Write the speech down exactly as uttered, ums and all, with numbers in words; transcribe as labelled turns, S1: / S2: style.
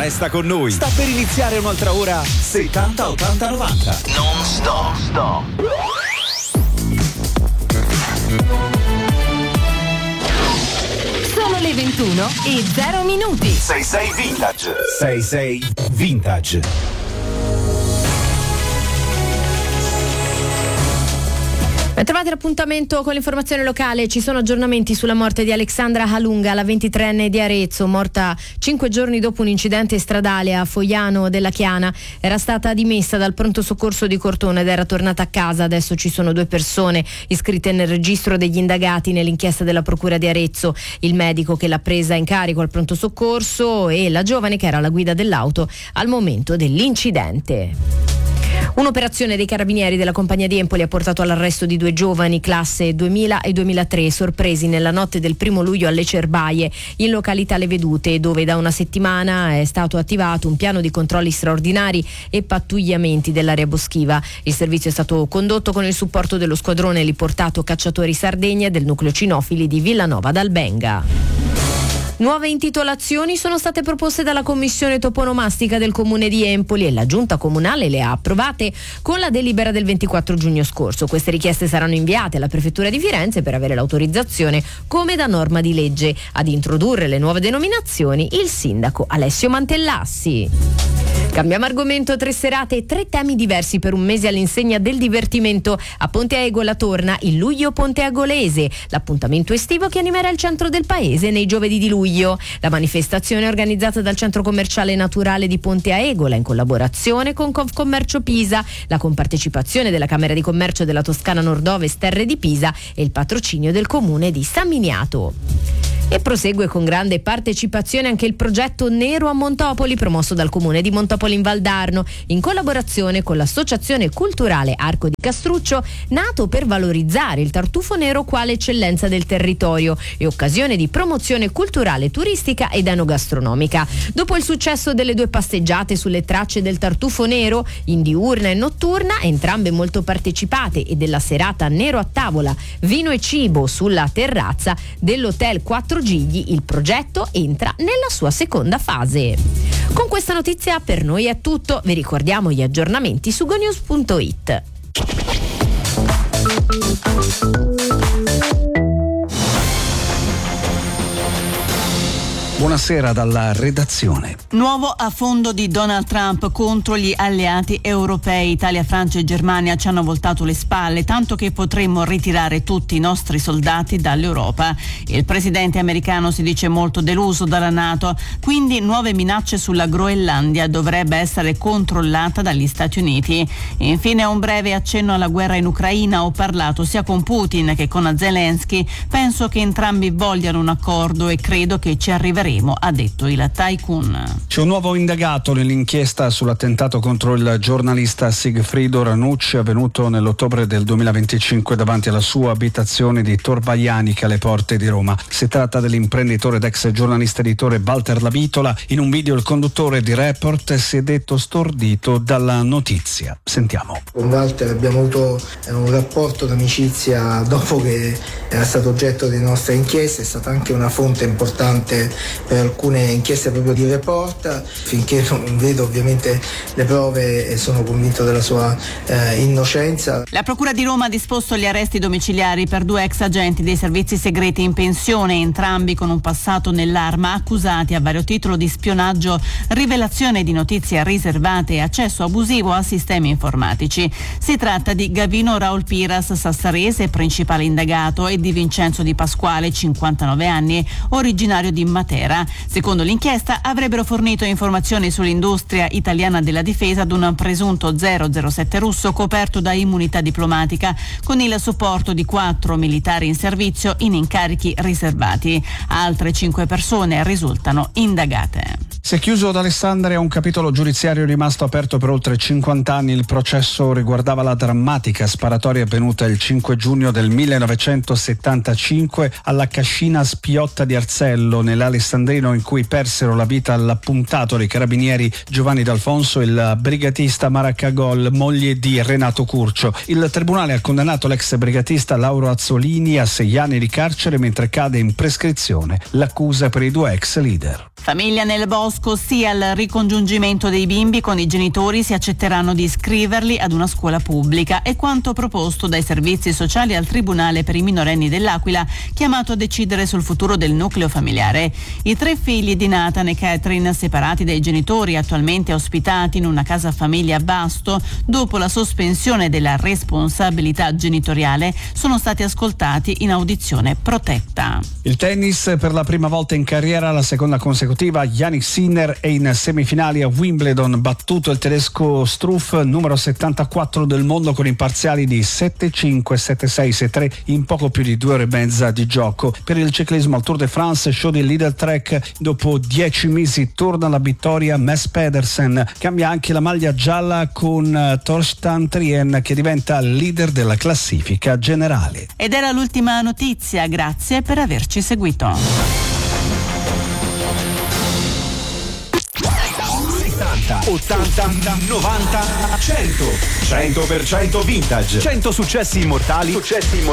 S1: Resta con noi. Sta per iniziare un'altra ora settanta ottanta novanta.
S2: Non stop, stop.
S3: Sono le ventuno e zero minuti.
S2: sei sei Vintage.
S1: sei sei Vintage.
S4: Trovate l'appuntamento con l'informazione locale. Ci sono aggiornamenti sulla morte di Alexandra Halunga, la ventitreenne di Arezzo, morta cinque giorni dopo un incidente stradale a Fogliano della Chiana. Era stata dimessa dal pronto soccorso di Cortona ed era tornata a casa. Adesso ci sono due persone iscritte nel registro degli indagati nell'inchiesta della procura di Arezzo: il medico che l'ha presa in carico al pronto soccorso e la giovane che era alla guida dell'auto al momento dell'incidente. Un'operazione dei carabinieri della compagnia di Empoli ha portato all'arresto di due giovani classe duemila e duemilatré sorpresi nella notte del primo luglio alle Cerbaie, in località Le Vedute, dove da una settimana è stato attivato un piano di controlli straordinari e pattugliamenti dell'area boschiva. Il servizio è stato condotto con il supporto dello squadrone eliportato Cacciatori Sardegna del nucleo cinofili di Villanova d'Albenga. Nuove intitolazioni sono state proposte dalla commissione toponomastica del comune di Empoli e la giunta comunale le ha approvate con la delibera del ventiquattro giugno scorso. Queste richieste saranno inviate alla prefettura di Firenze per avere l'autorizzazione, come da norma di legge. Ad introdurre le nuove denominazioni il sindaco Alessio Mantellassi. Cambiamo argomento: tre serate e tre temi diversi per un mese all'insegna del divertimento. A Ponte Aegola torna il Luglio Ponteagolese, l'appuntamento estivo che animerà il centro del paese nei giovedì di luglio. La manifestazione è organizzata dal centro commerciale naturale di Ponte Aegola in collaborazione con Confcommercio Pisa, la compartecipazione della Camera di Commercio della Toscana Nord-Ovest Terre di Pisa e il patrocinio del comune di San Miniato. E prosegue con grande partecipazione anche il progetto Nero a Montopoli, promosso dal comune di Montopoli in Valdarno in collaborazione con l'associazione culturale Arco di Castruccio, nato per valorizzare il tartufo nero quale eccellenza del territorio e occasione di promozione culturale, turistica ed enogastronomica. Dopo il successo delle due passeggiate sulle tracce del tartufo nero in diurna e notturna, entrambe molto partecipate, e della serata Nero a tavola, vino e cibo sulla terrazza dell'hotel Quattro Gigli, il progetto entra nella sua seconda fase. Con questa notizia per noi è tutto. Vi ricordiamo gli aggiornamenti su gonews punto it.
S5: Buonasera dalla redazione.
S6: Nuovo affondo di Donald Trump contro gli alleati europei. Italia, Francia e Germania ci hanno voltato le spalle, tanto che potremmo ritirare tutti i nostri soldati dall'Europa. Il presidente americano si dice molto deluso dalla NATO, quindi nuove minacce sulla Groenlandia, dovrebbe essere controllata dagli Stati Uniti. Infine un breve accenno alla guerra in Ucraina. Ho parlato sia con Putin che con Zelensky. Penso che entrambi vogliano un accordo e credo che ci arriveremo, ha detto il tycoon.
S5: C'è un nuovo indagato nell'inchiesta sull'attentato contro il giornalista Sigfrido Ranucci avvenuto nell'ottobre del duemilaventicinque davanti alla sua abitazione di Tor Vaianica alle porte di Roma. Si tratta dell'imprenditore ed ex giornalista editore Walter Lavitola. In un video il conduttore di Report si è detto stordito dalla notizia. Sentiamo.
S7: Con Walter abbiamo avuto un rapporto d'amicizia dopo che era stato oggetto delle nostre inchieste, è stata anche una fonte importante per alcune inchieste proprio di Report. Finché non vedo ovviamente le prove e sono convinto della sua eh, innocenza.
S6: La Procura di Roma ha disposto gli arresti domiciliari per due ex agenti dei servizi segreti in pensione, entrambi con un passato nell'arma, accusati a vario titolo di spionaggio, rivelazione di notizie riservate e accesso abusivo a sistemi informatici. Si tratta di Gavino Raul Piras, sassarese, principale indagato, e di Vincenzo Di Pasquale, cinquantanove anni, originario di Matera. Secondo l'inchiesta avrebbero fornito informazioni sull'industria italiana della difesa ad un presunto zero zero sette russo coperto da immunità diplomatica, con il supporto di quattro militari in servizio in incarichi riservati. Altre cinque persone risultano indagate.
S5: Si è chiuso ad Alessandria un capitolo giudiziario rimasto aperto per oltre cinquanta anni. Il processo riguardava la drammatica sparatoria avvenuta il cinque giugno del millenovecentosettantacinque alla cascina Spiotta di Arzello, nell'Alessandrino, in cui persero la vita l'appuntato dei carabinieri Giovanni D'Alfonso e il brigatista Mara Cagol, moglie di Renato Curcio. Il tribunale ha condannato l'ex brigatista Lauro Azzolini a sei anni di carcere, mentre cade in prescrizione l'accusa per i due ex leader.
S6: Famiglia nel bosco, sì al ricongiungimento dei bimbi con i genitori, si accetteranno di iscriverli ad una scuola pubblica. È quanto proposto dai servizi sociali al Tribunale per i minorenni dell'Aquila, chiamato a decidere sul futuro del nucleo familiare. I tre figli di Nathan e Catherine, separati dai genitori, attualmente ospitati in una casa famiglia a Basto, dopo la sospensione della responsabilità genitoriale, sono stati ascoltati in audizione protetta.
S5: Il tennis, per la prima volta in carriera, la seconda consecutiva, Jannik Sinner è in semifinali a Wimbledon, battuto il tedesco Struff, numero settantaquattro del mondo, con imparziali di sette cinque, sette sei, sei tre in poco più di due ore e mezza di gioco. Per il ciclismo al Tour de France, show di Lidl Trek, dopo dieci mesi torna alla vittoria Mads Pedersen, cambia anche la maglia gialla con Torsten Trien, che diventa leader della classifica generale.
S6: Ed era l'ultima notizia, grazie per averci seguito.
S1: settanta, ottanta, novanta, cento. cento per cento vintage. cento successi immortali. Successi immortali.